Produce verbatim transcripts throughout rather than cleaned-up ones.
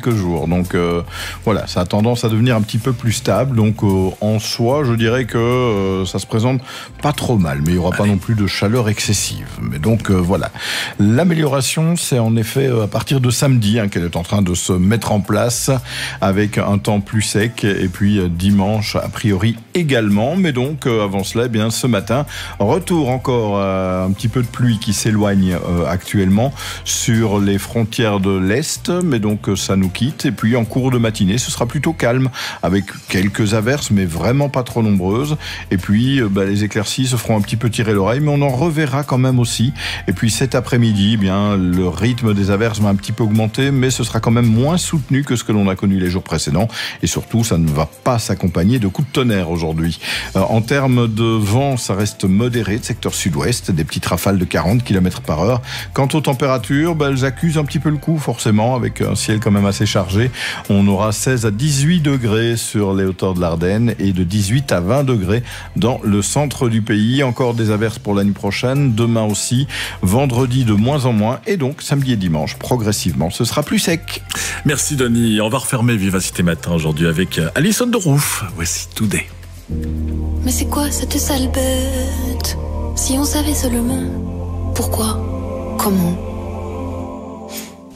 quelques jours. Donc euh, voilà, ça a tendance à devenir un petit peu plus stable. Donc euh, en soi, je dirais que euh, ça se présente pas trop mal, mais il n'y aura Allez. pas non plus de chaleur excessive. Mais donc euh, voilà, l'amélioration, c'est en effet euh, à partir de samedi hein, qu'elle est en train de se mettre en place avec un temps plus sec et puis euh, dimanche a priori également. Mais donc euh, avant cela, eh bien ce matin, retour encore euh, un petit peu de pluie qui s'éloigne euh, actuellement sur les frontières de l'Est, mais donc euh, ça nous quitte. Et puis en cours de matinée, ce sera plutôt calme avec quelques averses, mais vraiment pas trop nombreuses. Et puis euh, bah, les éclaircies se feront un petit peu tirer l'oreille, mais on en reverra quand même aussi. Et puis cet après-midi, eh bien le rythme des averses va un petit peu augmenter, mais ce sera quand même moins soutenu que ce que l'on a connu les jours précédents. Et surtout, ça ne va pas s'accompagner de coups de tonnerre aujourd'hui. Euh, en termes de vent, ça reste modéré de secteur sud-ouest, des petites rafales de quarante kilomètres par heure. Quant aux températures, bah, elles accusent un petit peu le coup, forcément, avec un ciel quand même assez chargé. On aura seize à dix-huit degrés sur les hauteurs de l'Ardenne et de dix-huit à vingt degrés dans le centre du pays. Encore des averses pour la nuit prochaine, demain aussi, vendredi de moins en moins, et donc samedi et dimanche, progressivement, ce sera plus sec. Merci Denis. On va refermer Vivacité Matin aujourd'hui avec Alison de Rouf. Voici Today. Mais c'est quoi cette sale bête? Si on savait seulement pourquoi, comment,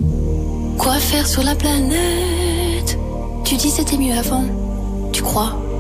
quoi faire sur la planète? Tu dis c'était mieux avant, tu crois?